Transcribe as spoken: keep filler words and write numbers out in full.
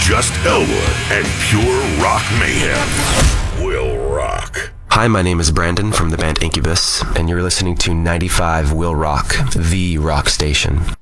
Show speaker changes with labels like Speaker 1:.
Speaker 1: just Elwood and pure rock mayhem. Will Rock.
Speaker 2: Hi, my name is Brandon from the band Incubus, and you're listening to ninety-five Will Rock, the rock station.